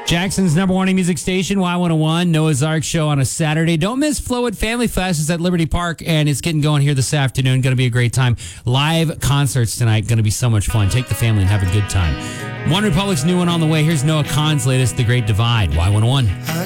Jackson's number one music station, Y101, Noah's Ark show on a Saturday. Don't miss Flowood Family Fest. It's at Liberty Park, and it's getting going here this afternoon. Going to be a great time. Live concerts tonight. Going to be so much fun. Take the family and have a good time. One Republic's new one on the way. Here's Noah Kahan's latest, The Great Divide, Y101.